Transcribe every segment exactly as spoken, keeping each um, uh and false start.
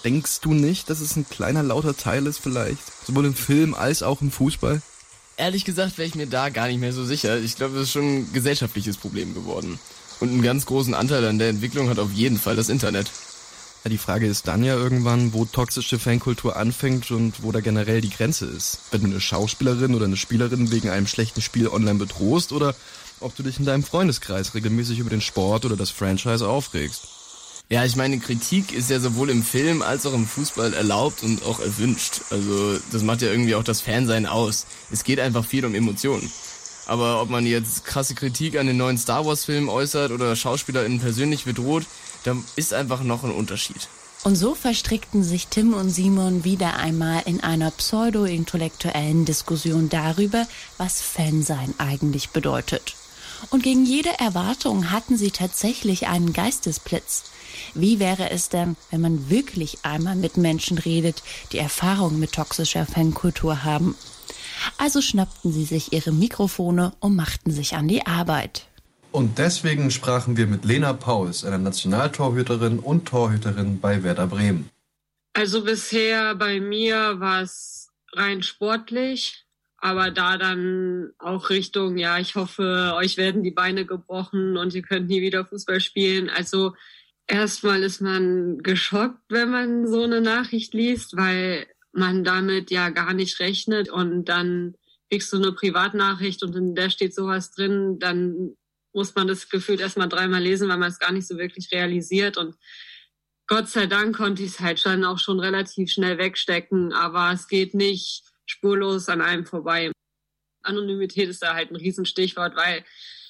Denkst du nicht, dass es ein kleiner lauter Teil ist vielleicht? Sowohl im Film als auch im Fußball? Ehrlich gesagt wäre ich mir da gar nicht mehr so sicher. Ich glaube, das ist schon ein gesellschaftliches Problem geworden. Und einen ganz großen Anteil an der Entwicklung hat auf jeden Fall das Internet. Ja, die Frage ist dann ja irgendwann, wo toxische Fankultur anfängt und wo da generell die Grenze ist. Wenn du eine Schauspielerin oder eine Spielerin wegen einem schlechten Spiel online bedrohst oder ob du dich in deinem Freundeskreis regelmäßig über den Sport oder das Franchise aufregst. Ja, ich meine, Kritik ist ja sowohl im Film als auch im Fußball erlaubt und auch erwünscht. Also das macht ja irgendwie auch das Fansein aus. Es geht einfach viel um Emotionen. Aber ob man jetzt krasse Kritik an den neuen Star Wars Film äußert oder SchauspielerInnen persönlich bedroht, da ist einfach noch ein Unterschied. Und so verstrickten sich Tim und Simon wieder einmal in einer pseudo-intellektuellen Diskussion darüber, was Fansein eigentlich bedeutet. Und gegen jede Erwartung hatten sie tatsächlich einen Geistesblitz. Wie wäre es denn, wenn man wirklich einmal mit Menschen redet, die Erfahrung mit toxischer Fankultur haben? Also schnappten sie sich ihre Mikrofone und machten sich an die Arbeit. Und deswegen sprachen wir mit Lena Pauls, einer Nationaltorhüterin und Torhüterin bei Werder Bremen. Also bisher bei mir war es rein sportlich, aber da dann auch Richtung, ja, ich hoffe, euch werden die Beine gebrochen und ihr könnt nie wieder Fußball spielen. Also erstmal ist man geschockt, wenn man so eine Nachricht liest, weil man damit ja gar nicht rechnet und dann kriegst du eine Privatnachricht und in der steht sowas drin, dann muss man das gefühlt erstmal dreimal lesen, weil man es gar nicht so wirklich realisiert. Und Gott sei Dank konnte ich es halt schon auch schon relativ schnell wegstecken, aber es geht nicht spurlos an einem vorbei. Anonymität ist da halt ein Riesenstichwort, weil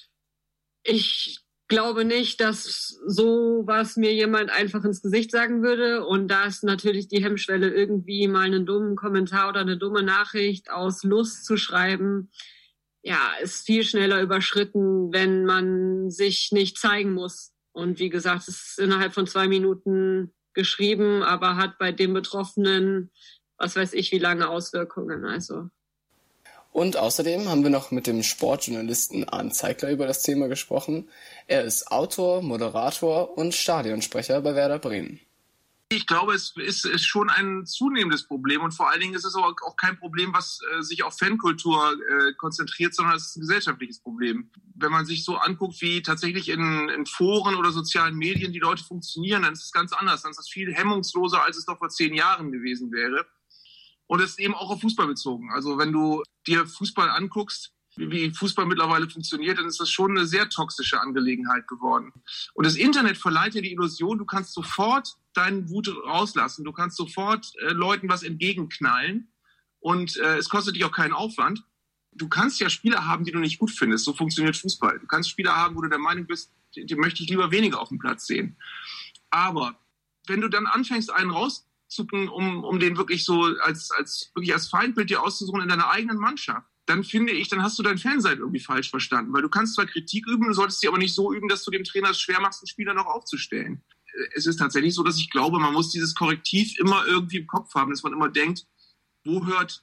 ich glaube nicht, dass sowas mir jemand einfach ins Gesicht sagen würde. Und da ist natürlich die Hemmschwelle, irgendwie mal einen dummen Kommentar oder eine dumme Nachricht aus Lust zu schreiben, ja, ist viel schneller überschritten, wenn man sich nicht zeigen muss. Und wie gesagt, es ist innerhalb von zwei Minuten geschrieben, aber hat bei dem Betroffenen, was weiß ich, wie lange Auswirkungen. Also. Und außerdem haben wir noch mit dem Sportjournalisten Arndt Zeigler über das Thema gesprochen. Er ist Autor, Moderator und Stadionsprecher bei Werder Bremen. Ich glaube, es ist, ist schon ein zunehmendes Problem und vor allen Dingen ist es auch, auch kein Problem, was äh, sich auf Fankultur äh, konzentriert, sondern es ist ein gesellschaftliches Problem. Wenn man sich so anguckt, wie tatsächlich in, in Foren oder sozialen Medien die Leute funktionieren, dann ist es ganz anders. Dann ist es viel hemmungsloser, als es noch vor zehn Jahren gewesen wäre. Und es ist eben auch auf Fußball bezogen. Also wenn du dir Fußball anguckst, wie Fußball mittlerweile funktioniert, dann ist das schon eine sehr toxische Angelegenheit geworden. Und das Internet verleiht dir die Illusion, du kannst sofort deinen Wut rauslassen, du kannst sofort äh, Leuten was entgegenknallen und äh, es kostet dich auch keinen Aufwand. Du kannst ja Spieler haben, die du nicht gut findest, so funktioniert Fußball. Du kannst Spieler haben, wo du der Meinung bist, die, die möchte ich lieber weniger auf dem Platz sehen. Aber wenn du dann anfängst, einen rauszucken, um, um den wirklich so als, als, wirklich als Feindbild dir auszusuchen in deiner eigenen Mannschaft, dann finde ich, dann hast du dein Fansein irgendwie falsch verstanden. Weil du kannst zwar Kritik üben, du solltest sie aber nicht so üben, dass du dem Trainer es schwer machst, einen Spieler noch aufzustellen. Es ist tatsächlich so, dass ich glaube, man muss dieses Korrektiv immer irgendwie im Kopf haben, dass man immer denkt, wo hört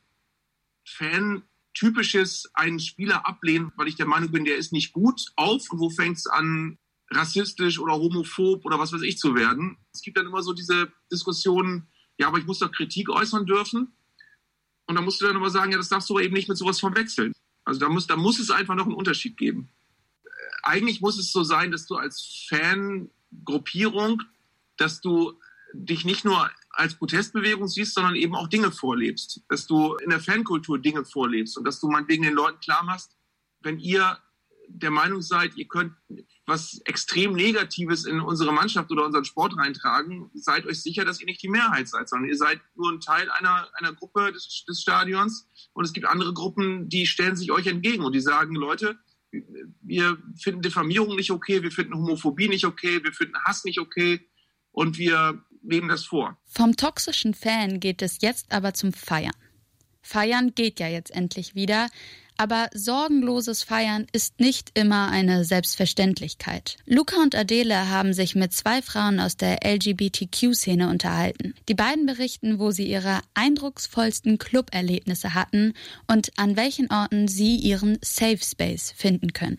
Fan-typisches einen Spieler ablehnen, weil ich der Meinung bin, der ist nicht gut, auf, und wo fängt es an, rassistisch oder homophob oder was weiß ich zu werden. Es gibt dann immer so diese Diskussionen, ja, aber ich muss doch Kritik äußern dürfen. Und da musst du dann aber sagen, ja, das darfst du aber eben nicht mit sowas verwechseln. Also da muss, da muss es einfach noch einen Unterschied geben. Eigentlich muss es so sein, dass du als Fangruppierung, dass du dich nicht nur als Protestbewegung siehst, sondern eben auch Dinge vorlebst. Dass du in der Fankultur Dinge vorlebst und dass du meinetwegen den Leuten klar machst, wenn ihr der Meinung seid, ihr könnt was extrem Negatives in unsere Mannschaft oder unseren Sport reintragen, seid euch sicher, dass ihr nicht die Mehrheit seid, sondern ihr seid nur ein Teil einer, einer Gruppe des, des Stadions und es gibt andere Gruppen, die stellen sich euch entgegen und die sagen, Leute, wir finden Diffamierung nicht okay, wir finden Homophobie nicht okay, wir finden Hass nicht okay und wir leben das vor. Vom toxischen Fan geht es jetzt aber zum Feiern. Feiern geht ja jetzt endlich wieder, aber sorgenloses Feiern ist nicht immer eine Selbstverständlichkeit. Luca und Adele haben sich mit zwei Frauen aus der L G B T Q-Szene unterhalten. Die beiden berichten, wo sie ihre eindrucksvollsten Club-Erlebnisse hatten und an welchen Orten sie ihren Safe Space finden können.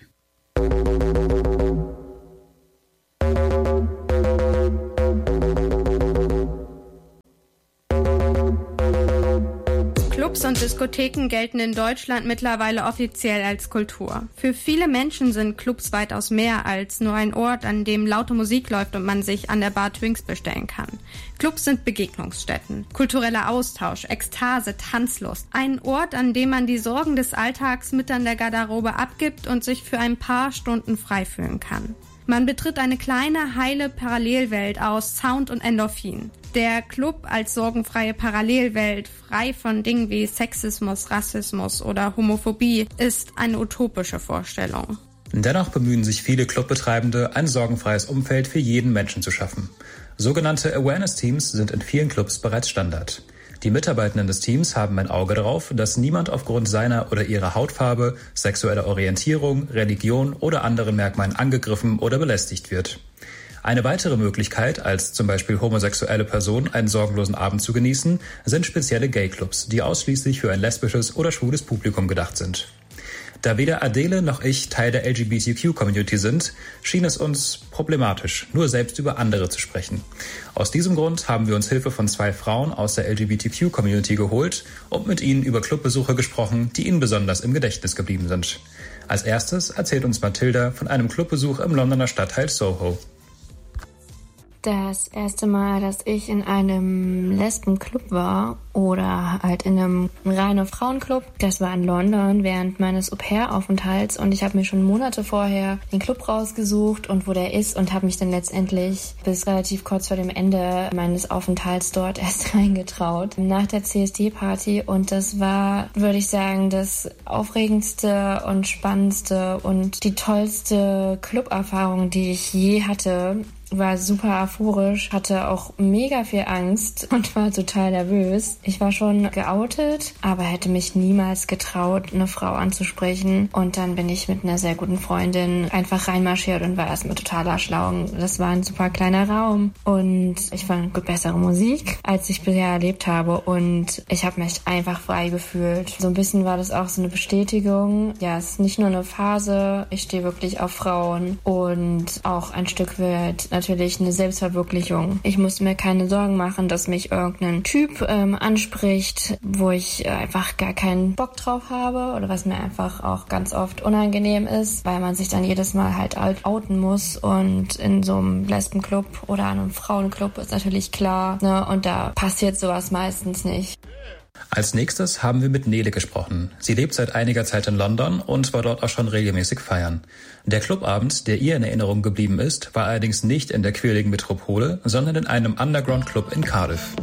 Clubs und Diskotheken gelten in Deutschland mittlerweile offiziell als Kultur. Für viele Menschen sind Clubs weitaus mehr als nur ein Ort, an dem laute Musik läuft und man sich an der Bar Drinks bestellen kann. Clubs sind Begegnungsstätten, kultureller Austausch, Ekstase, Tanzlust. Ein Ort, an dem man die Sorgen des Alltags mit an der Garderobe abgibt und sich für ein paar Stunden frei fühlen kann. Man betritt eine kleine, heile Parallelwelt aus Sound und Endorphin. Der Club als sorgenfreie Parallelwelt, frei von Dingen wie Sexismus, Rassismus oder Homophobie, ist eine utopische Vorstellung. Dennoch bemühen sich viele Clubbetreibende, ein sorgenfreies Umfeld für jeden Menschen zu schaffen. Sogenannte Awareness-Teams sind in vielen Clubs bereits Standard. Die Mitarbeitenden des Teams haben ein Auge darauf, dass niemand aufgrund seiner oder ihrer Hautfarbe, sexueller Orientierung, Religion oder anderen Merkmalen angegriffen oder belästigt wird. Eine weitere Möglichkeit, als zum Beispiel homosexuelle Person einen sorgenlosen Abend zu genießen, sind spezielle Gay-Clubs, die ausschließlich für ein lesbisches oder schwules Publikum gedacht sind. Da weder Adele noch ich Teil der L G B T Q-Community sind, schien es uns problematisch, nur selbst über andere zu sprechen. Aus diesem Grund haben wir uns Hilfe von zwei Frauen aus der L G B T Q-Community geholt und mit ihnen über Clubbesuche gesprochen, die ihnen besonders im Gedächtnis geblieben sind. Als erstes erzählt uns Mathilda von einem Clubbesuch im Londoner Stadtteil Soho. Das erste Mal, dass ich in einem Lesbenclub war oder halt in einem reinen Frauenclub, das war in London während meines Au-pair-Aufenthalts und ich habe mir schon Monate vorher den Club rausgesucht und wo der ist und habe mich dann letztendlich bis relativ kurz vor dem Ende meines Aufenthalts dort erst reingetraut. Nach der C S D-Party und das war, würde ich sagen, das aufregendste und spannendste und die tollste Club-Erfahrung, die ich je hatte. War super euphorisch, hatte auch mega viel Angst und war total nervös. Ich war schon geoutet, aber hätte mich niemals getraut, eine Frau anzusprechen. Und dann bin ich mit einer sehr guten Freundin einfach reinmarschiert und war erstmal total erschlagen. Das war ein super kleiner Raum und ich fand bessere Musik, als ich bisher erlebt habe. Und ich habe mich einfach frei gefühlt. So ein bisschen war das auch so eine Bestätigung. Ja, es ist nicht nur eine Phase. Ich stehe wirklich auf Frauen und auch ein Stück weit natürlich eine Selbstverwirklichung. Ich musste mir keine Sorgen machen, dass mich irgendein Typ ähm, anspricht, wo ich äh, einfach gar keinen Bock drauf habe oder was mir einfach auch ganz oft unangenehm ist, weil man sich dann jedes Mal halt outen muss und in so einem Lesbenclub oder einem Frauenclub ist natürlich klar, ne, und da passiert sowas meistens nicht. Als nächstes haben wir mit Nele gesprochen. Sie lebt seit einiger Zeit in London und war dort auch schon regelmäßig feiern. Der Clubabend, der ihr in Erinnerung geblieben ist, war allerdings nicht in der quirligen Metropole, sondern in einem Underground-Club in Cardiff.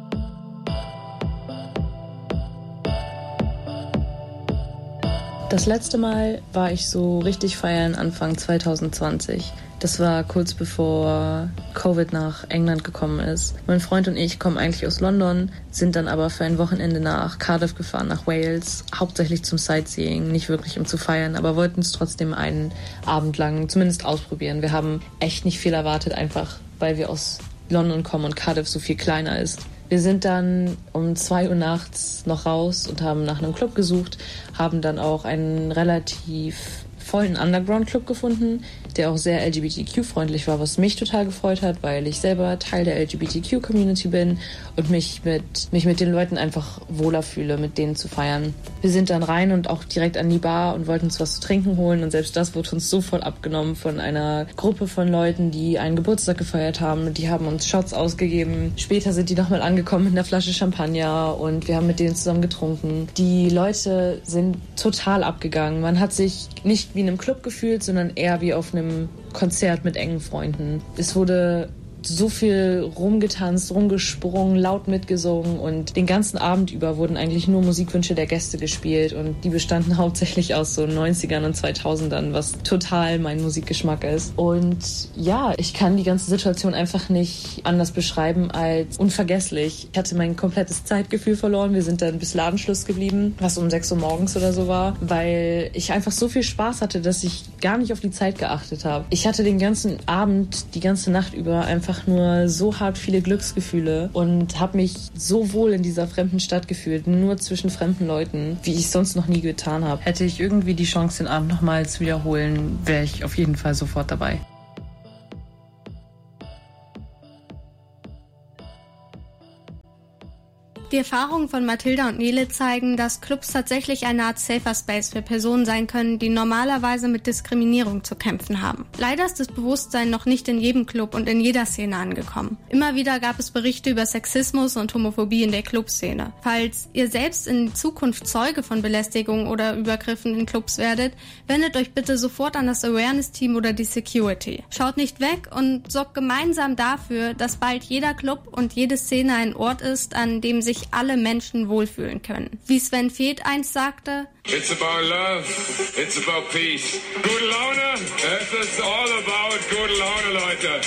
Das letzte Mal war ich so richtig feiern Anfang zwanzig zwanzig. Das war kurz bevor Covid nach England gekommen ist. Mein Freund und ich kommen eigentlich aus London, sind dann aber für ein Wochenende nach Cardiff gefahren, nach Wales, hauptsächlich zum Sightseeing, nicht wirklich um zu feiern, aber wollten es trotzdem einen Abend lang zumindest ausprobieren. Wir haben echt nicht viel erwartet, einfach weil wir aus London kommen und Cardiff so viel kleiner ist. Wir sind dann um zwei Uhr nachts noch raus und haben nach einem Club gesucht, haben dann auch einen relativ vollen Underground-Club gefunden, der auch sehr L G B T Q-freundlich war, was mich total gefreut hat, weil ich selber Teil der L G B T Q-Community bin und mich mit, mich mit den Leuten einfach wohler fühle, mit denen zu feiern. Wir sind dann rein und auch direkt an die Bar und wollten uns was zu trinken holen und selbst das wurde uns sofort abgenommen von einer Gruppe von Leuten, die einen Geburtstag gefeiert haben. Die haben uns Shots ausgegeben. Später sind die nochmal angekommen mit einer Flasche Champagner und wir haben mit denen zusammen getrunken. Die Leute sind total abgegangen. Man hat sich nicht wie in einem Club gefühlt, sondern eher wie auf einem Konzert mit engen Freunden. Es wurde so viel rumgetanzt, rumgesprungen, laut mitgesungen und den ganzen Abend über wurden eigentlich nur Musikwünsche der Gäste gespielt und die bestanden hauptsächlich aus so neunzigern und zweitausendern, was total mein Musikgeschmack ist. Und ja, ich kann die ganze Situation einfach nicht anders beschreiben als unvergesslich. Ich hatte mein komplettes Zeitgefühl verloren. Wir sind dann bis Ladenschluss geblieben, was um sechs Uhr morgens oder so war, weil ich einfach so viel Spaß hatte, dass ich gar nicht auf die Zeit geachtet habe. Ich hatte den ganzen Abend, die ganze Nacht über einfach nur so hart viele Glücksgefühle und habe mich so wohl in dieser fremden Stadt gefühlt, nur zwischen fremden Leuten, wie ich es sonst noch nie getan habe. Hätte ich irgendwie die Chance, den Abend nochmal zu wiederholen, wäre ich auf jeden Fall sofort dabei. Die Erfahrungen von Mathilda und Nele zeigen, dass Clubs tatsächlich eine Art Safer Space für Personen sein können, die normalerweise mit Diskriminierung zu kämpfen haben. Leider ist das Bewusstsein noch nicht in jedem Club und in jeder Szene angekommen. Immer wieder gab es Berichte über Sexismus und Homophobie in der Clubszene. Falls ihr selbst in Zukunft Zeuge von Belästigung oder Übergriffen in Clubs werdet, wendet euch bitte sofort an das Awareness-Team oder die Security. Schaut nicht weg und sorgt gemeinsam dafür, dass bald jeder Club und jede Szene ein Ort ist, an dem sich alle Menschen wohlfühlen können. Wie Sven Feth einst sagte: It's about love, it's about peace. Gute Laune, es ist all about gute Laune, Leute.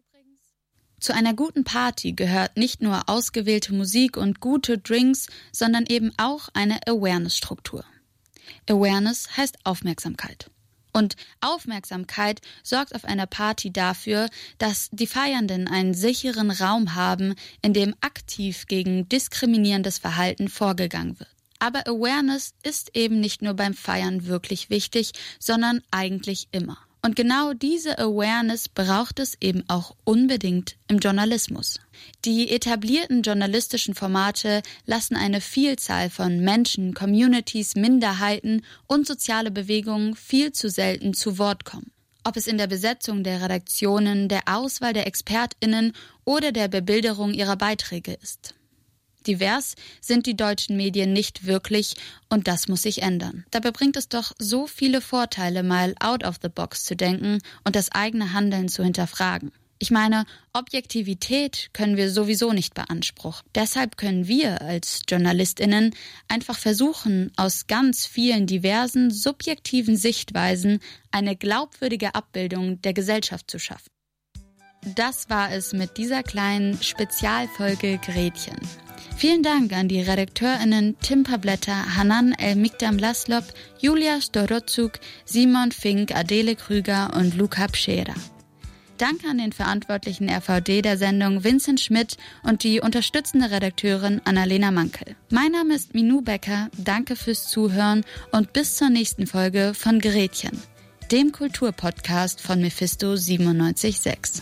Zu einer guten Party gehört nicht nur ausgewählte Musik und gute Drinks, sondern eben auch eine Awareness-Struktur. Awareness heißt Aufmerksamkeit. Und Aufmerksamkeit sorgt auf einer Party dafür, dass die Feiernden einen sicheren Raum haben, in dem aktiv gegen diskriminierendes Verhalten vorgegangen wird. Aber Awareness ist eben nicht nur beim Feiern wirklich wichtig, sondern eigentlich immer. Und genau diese Awareness braucht es eben auch unbedingt im Journalismus. Die etablierten journalistischen Formate lassen eine Vielzahl von Menschen, Communities, Minderheiten und soziale Bewegungen viel zu selten zu Wort kommen. Ob es in der Besetzung der Redaktionen, der Auswahl der ExpertInnen oder der Bebilderung ihrer Beiträge ist. Divers sind die deutschen Medien nicht wirklich und das muss sich ändern. Dabei bringt es doch so viele Vorteile, mal out of the box zu denken und das eigene Handeln zu hinterfragen. Ich meine, Objektivität können wir sowieso nicht beanspruchen. Deshalb können wir als JournalistInnen einfach versuchen, aus ganz vielen diversen, subjektiven Sichtweisen eine glaubwürdige Abbildung der Gesellschaft zu schaffen. Das war es mit dieser kleinen Spezialfolge Gretchen. Vielen Dank an die RedakteurInnen Tim Pabletter, Hanan El-Mikdam Laslop, Julia Storozuk, Simon Fink, Adele Krüger und Luca Pschera. Danke an den verantwortlichen R V D der Sendung Vincent Schmidt und die unterstützende Redakteurin Annalena Mankel. Mein Name ist Minou Becker, danke fürs Zuhören und bis zur nächsten Folge von Gretchen, dem Kulturpodcast von Mephisto siebenundneunzig Komma sechs.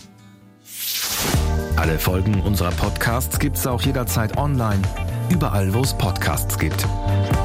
Alle Folgen unserer Podcasts gibt's auch jederzeit online, überall wo es Podcasts gibt.